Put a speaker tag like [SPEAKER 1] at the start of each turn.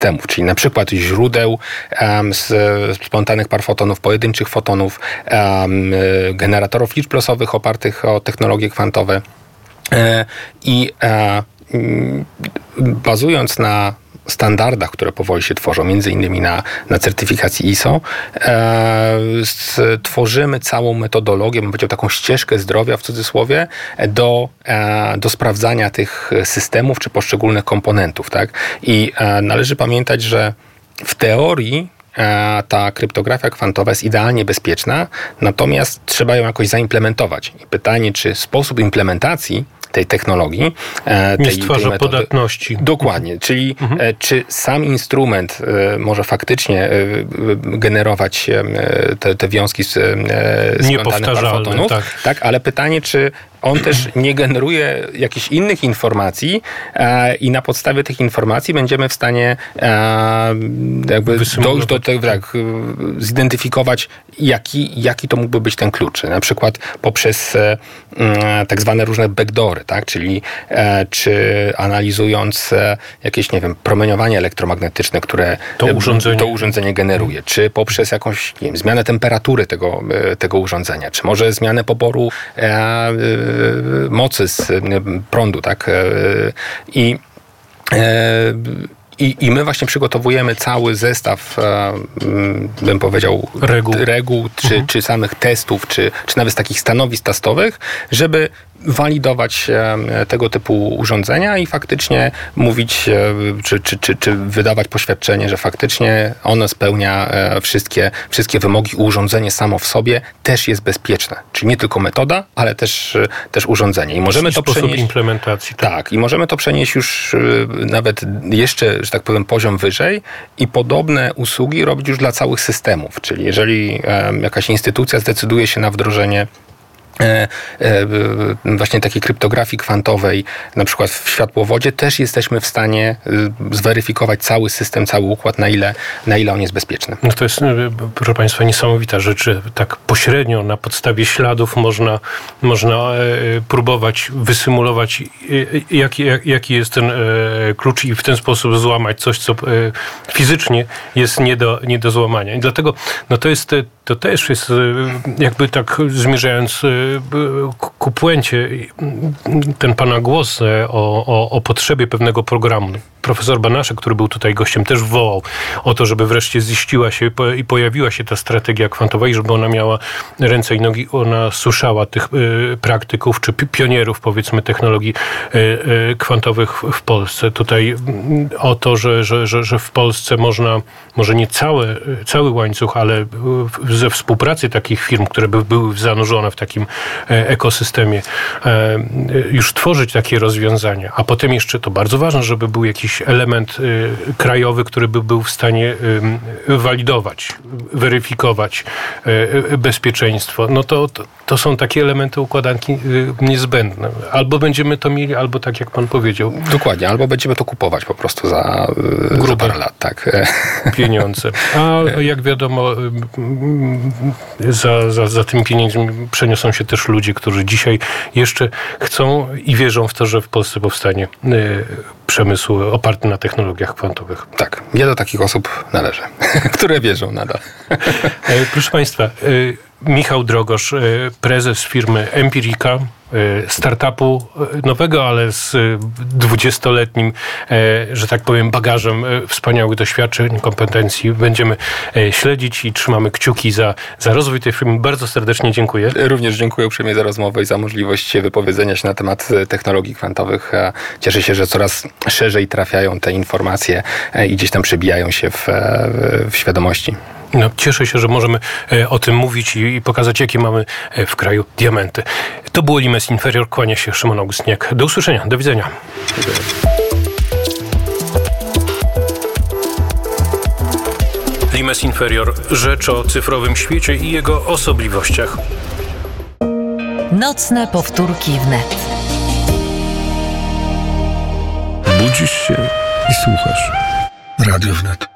[SPEAKER 1] systemów, czyli na przykład źródeł spontannych par fotonów, pojedynczych fotonów, generatorów liczb losowych opartych o technologie kwantowe. I bazując na standardach, które powoli się tworzą, między innymi na certyfikacji ISO, tworzymy całą metodologię, bym powiedział taką ścieżkę zdrowia w cudzysłowie, do sprawdzania tych systemów czy poszczególnych komponentów. Tak? I należy pamiętać, że w teorii ta kryptografia kwantowa jest idealnie bezpieczna, natomiast trzeba ją jakoś zaimplementować. I pytanie, czy sposób implementacji tej technologii
[SPEAKER 2] nie stwarza podatności.
[SPEAKER 1] Dokładnie, czyli czy sam instrument może faktycznie generować te wiązki z spontannych par fotonów, tak, ale pytanie, czy on też nie generuje jakichś innych informacji i na podstawie tych informacji będziemy w stanie jakby dojść do tego, zidentyfikować, jaki to mógłby być ten klucz. Na przykład poprzez tak zwane różne backdoory, tak? Czyli czy analizując jakieś, nie wiem, promieniowanie elektromagnetyczne, które to urządzenie generuje, czy poprzez jakąś, nie wiem, zmianę temperatury tego urządzenia, czy może zmianę poboru mocy z prądu, tak? I my właśnie przygotowujemy cały zestaw, bym powiedział, reguł czy samych testów, czy nawet takich stanowisk testowych, żeby walidować tego typu urządzenia i faktycznie mówić, czy wydawać poświadczenie, że faktycznie ono spełnia wszystkie wymogi. Urządzenie samo w sobie też jest bezpieczne. Czyli nie tylko metoda, ale też urządzenie. I możemy to
[SPEAKER 2] sposób implementacji.
[SPEAKER 1] Tak, i możemy to przenieść już nawet jeszcze, że tak powiem, poziom wyżej i podobne usługi robić już dla całych systemów. Czyli jeżeli jakaś instytucja zdecyduje się na wdrożenie właśnie takiej kryptografii kwantowej, na przykład w światłowodzie, też jesteśmy w stanie zweryfikować cały system, cały układ, na ile on jest bezpieczny.
[SPEAKER 2] No to jest, proszę Państwa, niesamowita rzecz, że tak pośrednio na podstawie śladów można próbować wysymulować, jaki jest ten klucz i w ten sposób złamać coś, co fizycznie jest nie do złamania. I dlatego to też jest jakby tak zmierzając ku puencie, ten pana głos o potrzebie pewnego programu. Profesor Banaszek, który był tutaj gościem, też wołał o to, żeby wreszcie ziściła się i pojawiła się ta strategia kwantowa i żeby ona miała ręce i nogi, ona słyszała tych praktyków czy pionierów, powiedzmy, technologii kwantowych w Polsce. Tutaj o to, że w Polsce można, może nie cały łańcuch, ale ze współpracy takich firm, które by były zanurzone w takim ekosystemie, już tworzyć takie rozwiązania. A potem jeszcze, to bardzo ważne, żeby był jakiś element krajowy, który by był w stanie walidować, weryfikować bezpieczeństwo. No to są takie elementy układanki niezbędne. Albo będziemy to mieli, albo tak jak pan powiedział.
[SPEAKER 1] Dokładnie, albo będziemy to kupować po prostu za parę lat. Tak.
[SPEAKER 2] Pieniądze. A jak wiadomo, za tymi pieniędzmi przeniosą się też ludzie, którzy dzisiaj jeszcze chcą i wierzą w to, że w Polsce powstanie przemysł oparty na technologiach kwantowych.
[SPEAKER 1] Tak, ja do takich osób należę, które wierzą nadal.
[SPEAKER 2] Proszę Państwa, Michał Drogosz, prezes firmy Empirica, startupu nowego, ale z 20-letnim, że tak powiem, bagażem wspaniałych doświadczeń, kompetencji. Będziemy śledzić i trzymamy kciuki za rozwój tej firmy. Bardzo serdecznie dziękuję.
[SPEAKER 1] Również dziękuję uprzejmie za rozmowę i za możliwość wypowiedzenia się na temat technologii kwantowych. Cieszę się, że coraz szerzej trafiają te informacje i gdzieś tam przebijają się w świadomości.
[SPEAKER 2] No, cieszę się, że możemy o tym mówić i pokazać, jakie mamy w kraju diamenty. To było Limes Inferior. Kłania się Szymon Augustniak. Do usłyszenia. Do widzenia. Limes Inferior. Rzecz o cyfrowym świecie i jego osobliwościach.
[SPEAKER 3] Nocne powtórki wnet.
[SPEAKER 4] Budzisz się i słuchasz. Radio Wnet.